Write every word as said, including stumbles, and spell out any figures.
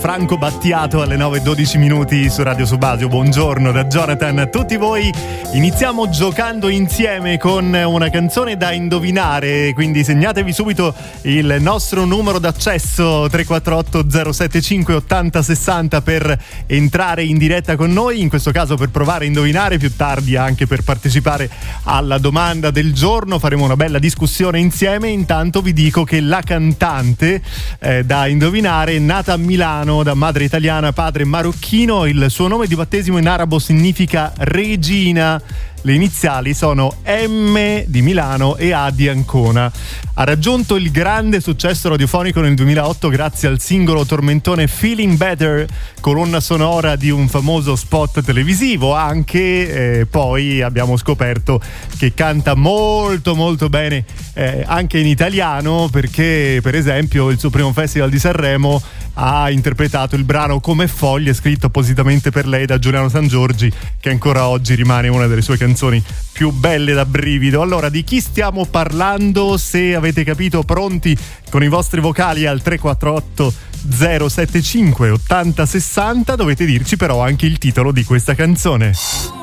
Franco Battiato alle nove e dodici minuti su Radio Subasio. Buongiorno da Jonathan a tutti voi. Iniziamo giocando insieme con una canzone da indovinare, quindi segnatevi subito il nostro numero d'accesso tre quattro otto zero sette cinque otto zero sei zero per entrare in diretta con noi, in questo caso per provare a indovinare, più tardi anche per partecipare alla domanda del giorno. Faremo una bella discussione insieme. Intanto vi dico che la cantante eh, da indovinare è nata a Milano da madre italiana, padre marocchino. Il suo nome di battesimo in arabo significa regina. Le iniziali sono M di Milano e A di Ancona. Ha raggiunto il grande successo radiofonico nel duemilaotto grazie al singolo tormentone Feeling Better, colonna sonora di un famoso spot televisivo. Anche eh, poi abbiamo scoperto che canta molto molto bene eh, anche in italiano, perché per esempio il suo primo festival di Sanremo ha interpretato il brano Come Foglie, scritto appositamente per lei da Giuliano Sangiorgi, che ancora oggi rimane una delle sue canzoni più belle da brivido. Allora, di chi stiamo parlando? Se avete capito, pronti con i vostri vocali al tre quattro otto zero sette cinque otto zero sei zero, dovete dirci però anche il titolo di questa canzone.